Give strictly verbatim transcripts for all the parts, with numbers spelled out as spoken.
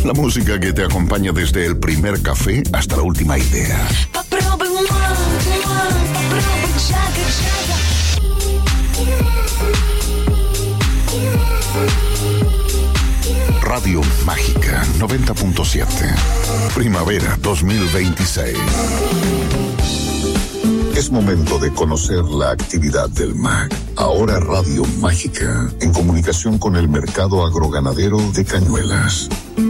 La música que te acompaña desde el primer café hasta la última idea. Radio Mágica noventa punto siete. Primavera dos mil veintiséis. Es momento de conocer la actividad del M A G. Ahora Radio Mágica, en comunicación con el mercado agroganadero de Cañuelas.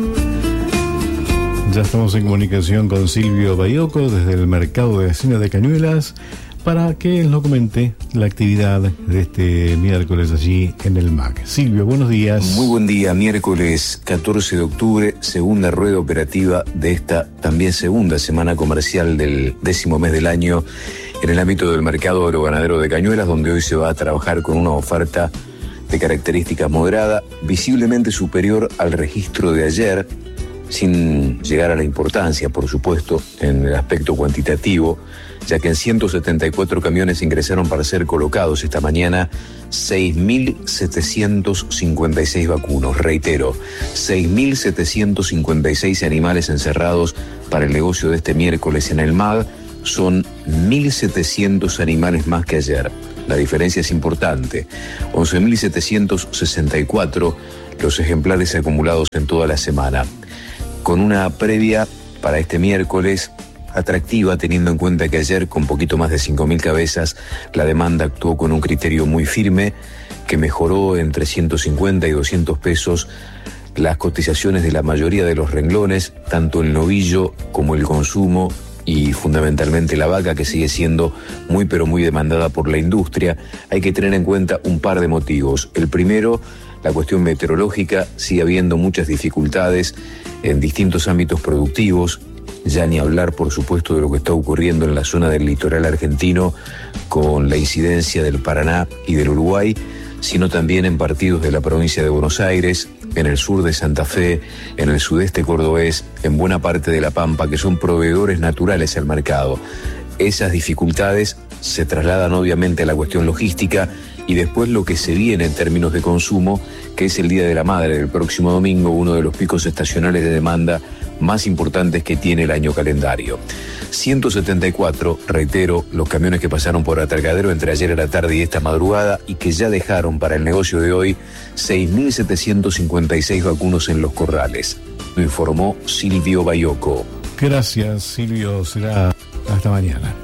Ya estamos en comunicación con Silvio Bayoco desde el mercado de vecinos de Cañuelas para que él nos comente la actividad de este miércoles allí en el M A G. Silvio, buenos días. Muy buen día, miércoles catorce de octubre, segunda rueda operativa de esta también segunda semana comercial del décimo mes del año en el ámbito del mercado agroganadero de Cañuelas, donde hoy se va a trabajar con una oferta de características moderada, visiblemente superior al registro de ayer, sin llegar a la importancia, por supuesto, en el aspecto cuantitativo, ya que en ciento setenta y cuatro camiones ingresaron para ser colocados esta mañana seis mil setecientos cincuenta y seis vacunos. Reitero, seis mil setecientos cincuenta y seis animales encerrados para el negocio de este miércoles en el M A G. Son mil setecientos animales más que ayer. La diferencia es importante. once mil setecientos sesenta y cuatro los ejemplares acumulados en toda la semana, con una previa para este miércoles atractiva, teniendo en cuenta que ayer, con poquito más de cinco mil cabezas, la demanda actuó con un criterio muy firme que mejoró entre ciento cincuenta y doscientos pesos las cotizaciones de la mayoría de los renglones, tanto el novillo como el consumo y fundamentalmente la vaca, que sigue siendo muy pero muy demandada por la industria. Hay que tener en cuenta un par de motivos. El primero, la cuestión meteorológica. Sigue habiendo muchas dificultades en distintos ámbitos productivos, ya ni hablar, por supuesto, de lo que está ocurriendo en la zona del litoral argentino con la incidencia del Paraná y del Uruguay, sino también en partidos de la provincia de Buenos Aires, en el sur de Santa Fe, en el sudeste cordobés, en buena parte de La Pampa, que son proveedores naturales al mercado. Esas dificultades se trasladan obviamente a la cuestión logística y después lo que se viene en términos de consumo, que es el Día de la Madre del próximo domingo, uno de los picos estacionales de demanda más importantes que tiene el año calendario. ciento setenta y cuatro, reitero, los camiones que pasaron por Atracadero entre ayer a la tarde y esta madrugada y que ya dejaron para el negocio de hoy seis mil setecientos cincuenta y seis vacunos en los corrales. Lo informó Silvio Bayoco. Gracias, Silvio. Será hasta mañana.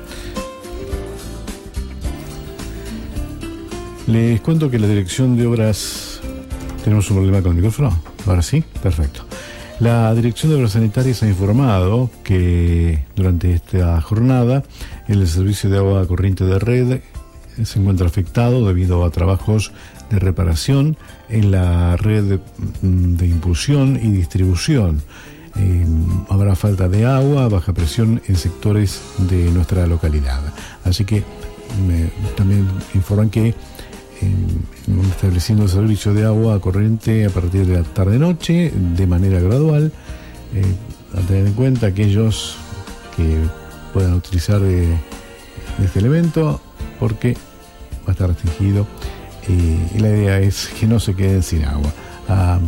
Les cuento que la Dirección de Obras... ¿Tenemos un problema con el micrófono? Ahora sí, perfecto. La Dirección de Obras Sanitarias ha informado que durante esta jornada el servicio de agua corriente de red se encuentra afectado debido a trabajos de reparación en la red de, de impulsión y distribución. Eh, habrá falta de agua, baja presión en sectores de nuestra localidad. Así que me, también informan que En, estableciendo el servicio de agua corriente a partir de la tarde-noche de manera gradual, eh, a tener en cuenta aquellos que puedan utilizar eh, este elemento, porque va a estar restringido eh, y la idea es que no se queden sin agua a,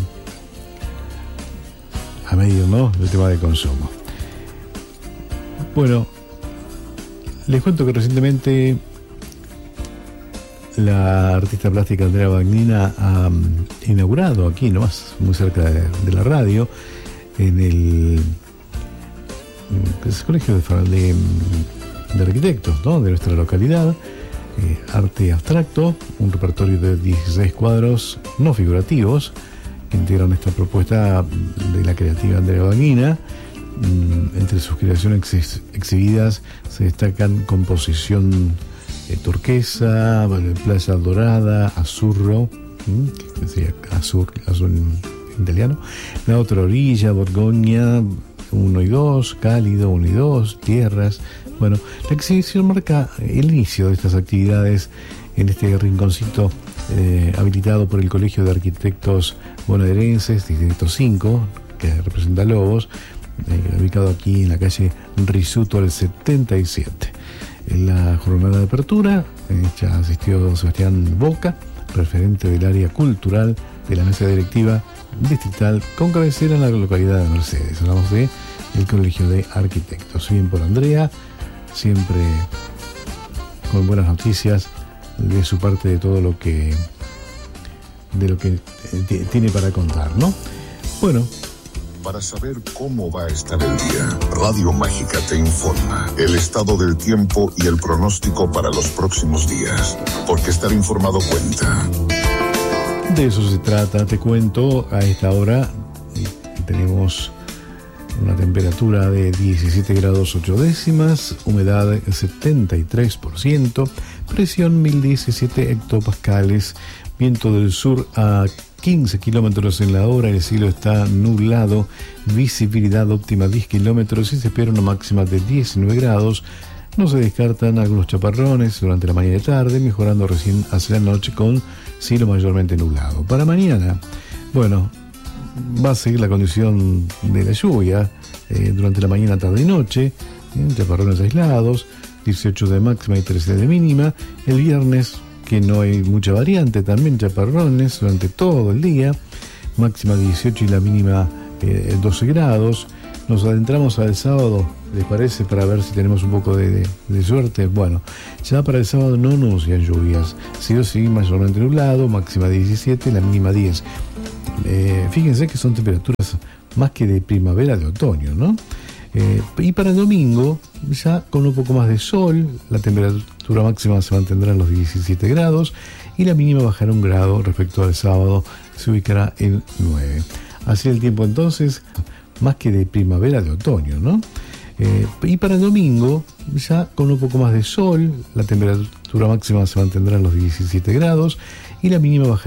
a medir, ¿no?, el tema de consumo. Bueno, les cuento que recientemente la artista plástica Andrea Bagnina ha um, inaugurado aquí nomás, muy cerca de, de la radio, en el, el colegio de, de, de arquitectos, ¿no?, de nuestra localidad, eh, arte abstracto, un repertorio de dieciséis cuadros no figurativos que integran esta propuesta de la creativa Andrea Bagnina. Mm, entre sus creaciones ex, exhibidas se destacan composición Eh, turquesa, playa dorada, azurro, ¿sí?, que sería azur, azul en italiano, la otra orilla, Borgoña uno y dos, cálido uno y dos, tierras. Bueno, la exhibición marca el inicio de estas actividades en este rinconcito eh, habilitado por el Colegio de Arquitectos Bonaerenses, Distrito cinco, que representa Lobos, eh, ubicado aquí en la calle Risuto al setenta y siete. En la jornada de apertura eh, ya asistió Sebastián Boca, referente del área cultural de la mesa directiva distrital con cabecera en la localidad de Mercedes. Hablamos de el Colegio de Arquitectos. Bien por Andrea, siempre con buenas noticias de su parte de todo lo que de lo que t- tiene para contar, ¿no? Bueno, para saber cómo va a estar el día, Radio Mágica te informa el estado del tiempo y el pronóstico para los próximos días, porque estar informado cuenta. De eso se trata, te cuento. A esta hora tenemos una temperatura de diecisiete grados ocho décimas, humedad setenta y tres por ciento, presión mil diecisiete hectopascales, viento del sur a quince kilómetros en la hora, el cielo está nublado, visibilidad óptima diez kilómetros y se espera una máxima de diecinueve grados. No se descartan algunos chaparrones durante la mañana y tarde, mejorando recién hacia la noche con cielo mayormente nublado. Para mañana, bueno, va a seguir la condición de la lluvia eh, durante la mañana, tarde y noche, eh, chaparrones aislados, dieciocho de máxima y trece de mínima. El viernes, que no hay mucha variante, también chaparrones durante todo el día, máxima dieciocho y la mínima eh, doce grados. Nos adentramos al sábado, ¿les parece? Para ver si tenemos un poco de, de, de suerte. Bueno, ya para el sábado no anuncian lluvias, sí o sí, mayormente nublado, máxima diecisiete, la mínima diez. Eh, fíjense que son temperaturas más que de primavera, de otoño, ¿no? Eh, y para el domingo, ya con un poco más de sol, la temperatura máxima se mantendrá en los diecisiete grados y la mínima bajará un grado respecto al sábado, se ubicará en nueve. Así el tiempo entonces, más que de primavera, de otoño, ¿no? Eh, y para el domingo, ya con un poco más de sol, la temperatura máxima se mantendrá en los diecisiete grados y la mínima bajará